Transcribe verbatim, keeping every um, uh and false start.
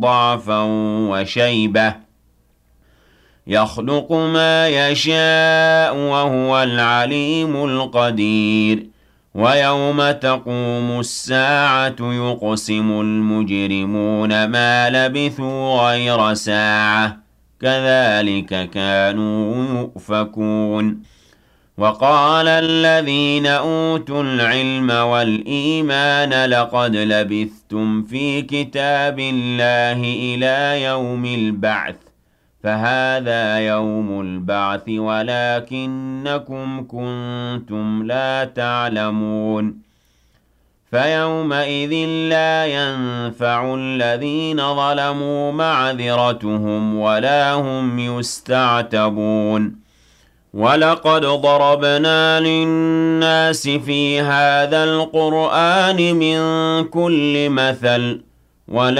ضعفا وشيبة يخلق ما يشاء وهو العليم القدير ويوم تقوم الساعة يقسم المجرمون ما لبثوا غير ساعة كذلك كانوا يؤفكون وقال الذين أوتوا العلم والإيمان لقد لبثتم في كتاب الله إلى يوم البعث فهذا يوم البعث ولكنكم كنتم لا تعلمون فيومئذ لا ينفع الذين ظلموا معذرتهم ولا هم يستعتبون ولقد ضربنا للناس في هذا القرآن من كل مثل ولا